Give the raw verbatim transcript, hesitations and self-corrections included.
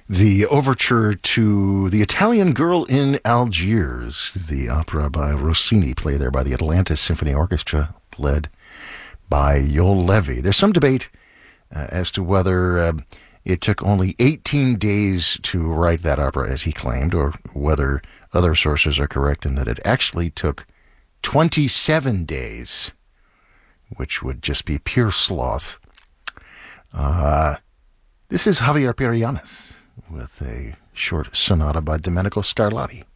The overture to The Italian Girl in Algiers, the opera by Rossini, played there by the Atlanta Symphony Orchestra, led by Yoel Levy. There's some debate uh, as to whether uh, it took only eighteen days to write that opera, as he claimed, or whether other sources are correct in that it actually took twenty-seven days, which would just be pure sloth. Uh, this is Javier Perianes with a short sonata by Domenico Scarlatti.